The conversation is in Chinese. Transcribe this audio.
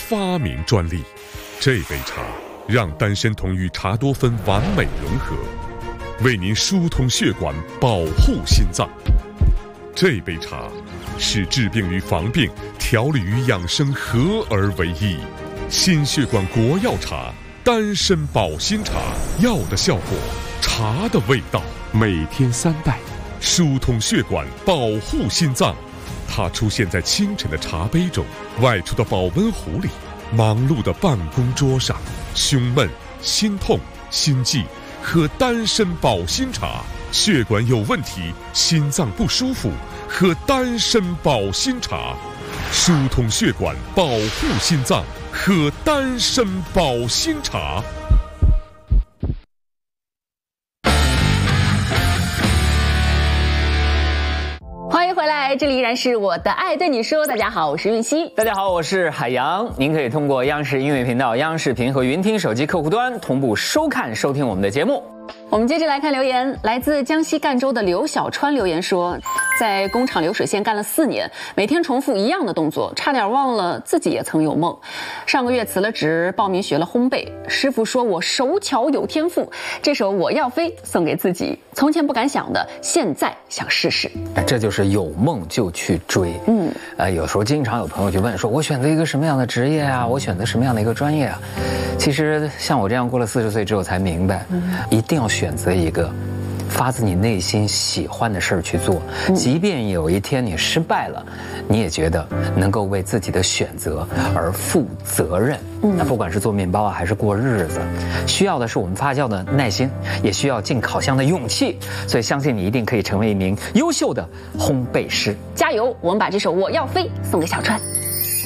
发明专利。这杯茶让丹参酮与茶多酚完美融合，为您疏通血管，保护心脏。这杯茶是治病与防病、调理与养生合而为一。心血管国药茶，丹参保心茶，药的效果，茶的味道。每天3袋，疏通血管，保护心脏。它出现在清晨的茶杯中，外出的保温壶里，忙碌的办公桌上。胸闷、心痛、心悸，喝丹参保心茶；血管有问题、心脏不舒服，喝丹参保心茶。疏通血管，保护心脏，喝丹参保心茶。 欢迎回来，这里依然是我的爱对你说。大家好，我是韵熙。 大家好，我是海洋。您可以通过央视音乐频道、央视频和云听手机客户端同步收听我们的节目。 我们接着来看留言，来自江西赣州的刘小川留言说，在工厂流水线干了4年，每天重复一样的动作，差点忘了自己也曾有梦。上个月辞了职，报名学了烘焙。师傅说我手巧有天赋，这首《我要飞》送给自己。从前不敢想的，现在想试试。 这就是有梦就去追。有时候经常有朋友去问说，我选择一个什么样的职业啊？我选择什么样的一个专业啊？其实像我这样过了40岁之后才明白，一定要选择一个发自你内心喜欢的事儿去做，即便有一天你失败了，你也觉得能够为自己的选择而负责任。那不管是做面包啊，还是过日子，需要的是我们发酵的耐心，也需要进烤箱的勇气。所以相信你一定可以成为一名优秀的烘焙师， 加油！我们把这首《我要飞》送给小川。